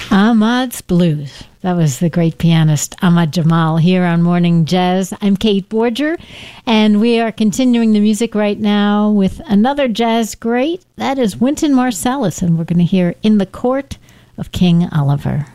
Ahmad's Blues. That was the great pianist Ahmad Jamal here on Morning Jazz. I'm Kate Borger, and we are continuing the music right now with another jazz great. That is Wynton Marsalis, and we're going to hear In the Court of King Oliver.